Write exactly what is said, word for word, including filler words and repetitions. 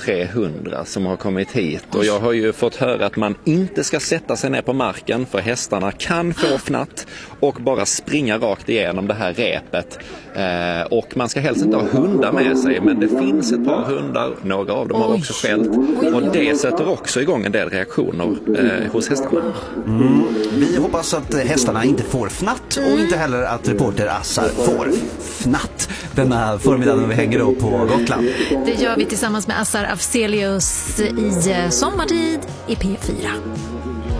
trehundra som har kommit hit. Och jag har ju fått höra att man inte ska sätta sig ner på marken för hästarna kan få fnatt och bara springa rakt igenom det här repet. Eh, och man ska helst inte ha hundar med sig, men det finns ett par hundar, några av dem har också skällt. Och det sätter också igång en del reaktioner eh, hos hästarna. Mm. Vi hoppas att hästarna inte får fnatt och inte heller att reporter Assar får fnatt denna förmiddag när vi hänger upp på Gotland. Det gör vi tillsammans med Assar Afzelius i Sommartid i P fyra.